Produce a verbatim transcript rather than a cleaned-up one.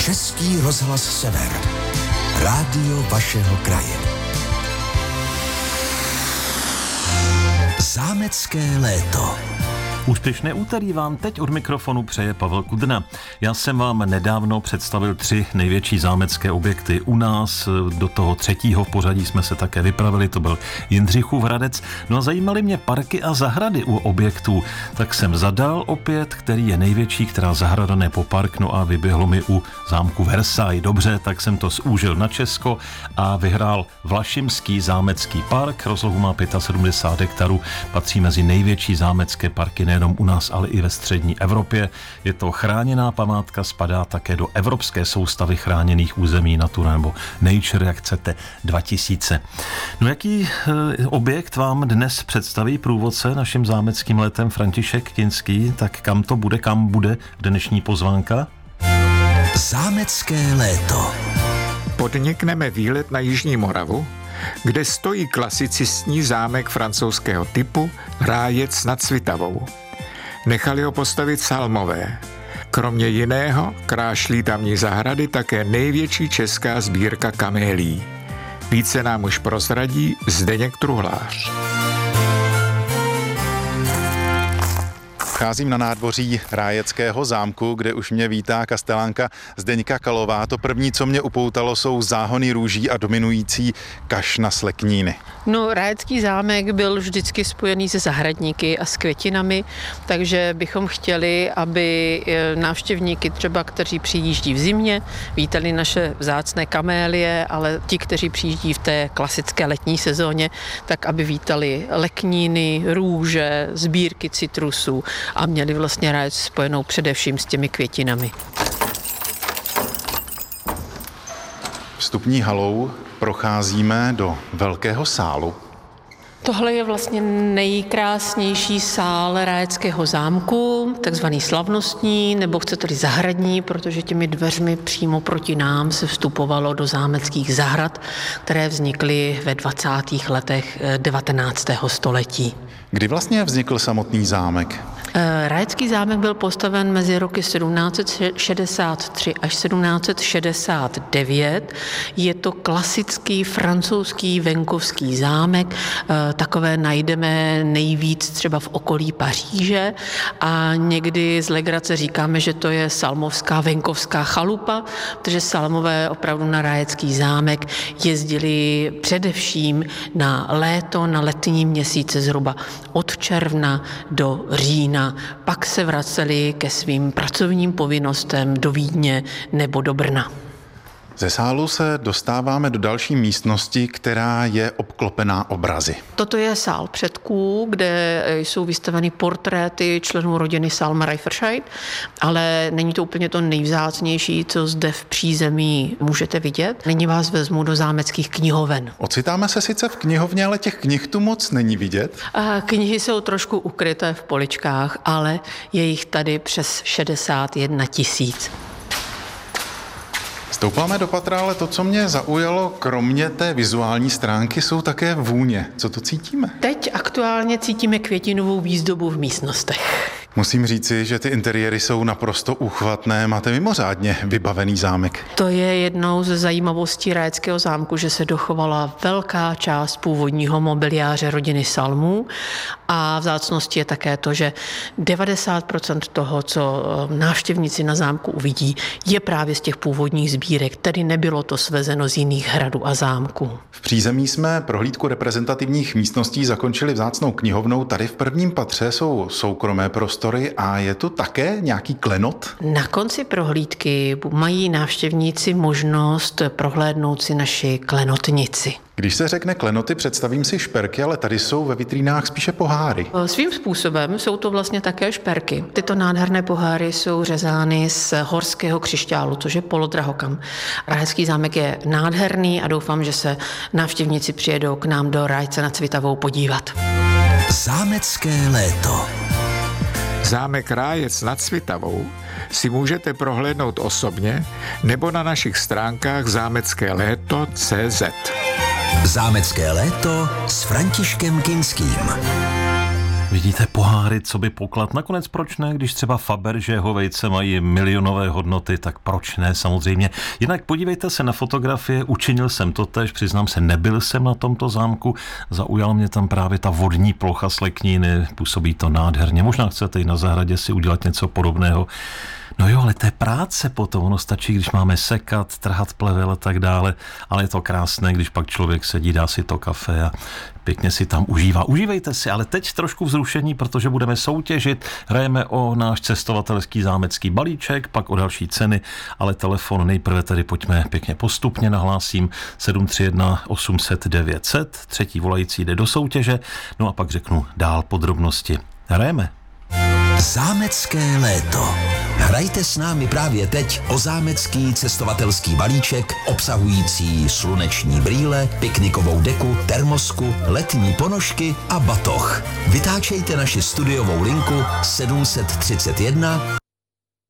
Český rozhlas Sever. Rádio vašeho kraje. Zámecké léto. Úspěšné úterý vám teď od mikrofonu přeje Pavel Kudrna. Já jsem vám nedávno představil tři největší zámecké objekty u nás. Do toho třetího v pořadí jsme se také vypravili, to byl Jindřichův Hradec. No a zajímaly mě parky a zahrady u objektů. Tak jsem zadal opět, který je největší, která zahrada nebo park, no a vyběhlo mi u zámku Versailles. Dobře, tak jsem to zúžil na Česko a vyhrál Vlašimský zámecký park. Rozlohu má sedmdesát pět hektarů, patří mezi největší zámecké parky nejenom u nás, ale i ve střední Evropě. Je to chráněná památka, spadá také do evropské soustavy chráněných území Natura nebo Nature, jak chcete, dva tisíce. No jaký e, objekt vám dnes představí průvodce naším zámeckým letem František Kinský? Tak kam to bude, kam bude dnešní pozvánka? Zámecké léto. Podnikneme výlet na Jižní Moravu, kde stojí klasicistní zámek francouzského typu Rájec nad Svitavou. Nechali ho postavit Salmové. Kromě jiného krášlí tamní zahrady také největší česká sbírka kamélií. Více nám už prozradí Zdeněk Truhlář. Vcházím na nádvoří Rájeckého zámku, kde už mě vítá kastelánka Zdeňka Kalová. To první, co mě upoutalo, jsou záhony růží a dominující kašna slekníny. No, Rájecký zámek byl vždycky spojený se zahradníky a s květinami, takže bychom chtěli, aby návštěvníky třeba, kteří přijíždí v zimě, vítali naše vzácné kamélie, ale ti, kteří přijíždí v té klasické letní sezóně, tak aby vítali lekníny, růže, sbírky citrusů a měli vlastně Rájec spojenou především s těmi květinami. Vstupní halou procházíme do velkého sálu. Tohle je vlastně nejkrásnější sál Rájeckého zámku, takzvaný slavnostní, nebo chcete-li zahradní, protože těmi dveřmi přímo proti nám se vstupovalo do zámeckých zahrad, které vznikly ve dvacátých letech devatenáctého století. Kdy vlastně vznikl samotný zámek? Rájecký zámek byl postaven mezi roky sedmnáct set šedesát tři až sedmnáct set šedesát devět. Je to klasický francouzský venkovský zámek. Takové najdeme nejvíc třeba v okolí Paříže a někdy z legrace říkáme, že to je salmovská venkovská chalupa, protože Salmové opravdu na Rájecký zámek jezdili především na léto, na letní měsíce zhruba od června do října. Pak se vraceli ke svým pracovním povinnostem do Vídně nebo do Brna. Ze sálu se dostáváme do další místnosti, která je obklopená obrazy. Toto je sál předků, kde jsou vystaveny portréty členů rodiny Salm-Reiferscheid, ale není to úplně to nejvzácnější, co zde v přízemí můžete vidět. Nyní vás vezmu do zámeckých knihoven. Ocitáme se sice v knihovně, ale těch knih tu moc není vidět. A knihy jsou trošku ukryté v poličkách, ale je jich tady přes šedesát jedna tisíc. Stoupáme do patra, ale to, co mě zaujalo, kromě té vizuální stránky, jsou také vůně. Co to cítíme? Teď aktuálně cítíme květinovou výzdobu v místnostech. Musím říci, že ty interiéry jsou naprosto úchvatné. Máte mimořádně vybavený zámek. To je jednou ze zajímavostí Rájeckého zámku, že se dochovala velká část původního mobiliáře rodiny Salmů a vzácností je také to, že devadesát procent toho, co návštěvníci na zámku uvidí, je právě z těch původních sbírek, tedy nebylo to svezeno z jiných hradů a zámků. V přízemí jsme prohlídku reprezentativních místností zakončili vzácnou knihovnou. Tady v prvním patře jsou soukromé prostory a je tu také nějaký klenot? Na konci prohlídky mají návštěvníci možnost prohlédnout si naši klenotnici. Když se řekne klenoty, představím si šperky, ale tady jsou ve vitrínách spíše poháry. Svým způsobem jsou to vlastně také šperky. Tyto nádherné poháry jsou řezány z horského křišťálu, což je polodrahokam. Rájecký zámek je nádherný a doufám, že se návštěvníci přijedou k nám do Rájce nad Svitavou podívat. Zámecké léto. Zámek Rájec nad Svitavou si můžete prohlédnout osobně nebo na našich stránkách zámecké léto tečka cé zet. Zámecké léto s Františkem Kinským. Vidíte poháry, co by poklad. Nakonec proč ne, když třeba Fabergeho vejce mají milionové hodnoty, tak proč ne, samozřejmě. Jinak podívejte se na fotografie, učinil jsem to též, přiznám se, nebyl jsem na tomto zámku, zaujala mě tam právě ta vodní plocha Slekniny, působí to nádherně. Možná chcete i na zahradě si udělat něco podobného. No jo, ale to je práce potom, ono stačí, když máme sekat, trhat plevel a tak dále, ale je to krásné, když pak člověk sedí, dá si to kafe a pěkně si tam užívá. Užívejte si, ale teď trošku vzrušení, protože budeme soutěžit, hrajeme o náš cestovatelský zámecký balíček, pak o další ceny, ale telefon nejprve tedy pojďme pěkně postupně, nahlásím sedm tři jedna osm set devět set, třetí volající jde do soutěže, no a pak řeknu dál podrobnosti. Hrajeme. Zámecké léto. Hrajte s námi právě teď o zámecký cestovatelský balíček obsahující sluneční brýle, piknikovou deku, termosku, letní ponožky a batoh. Vytáčejte naši studiovou linku sedm set třicet jedna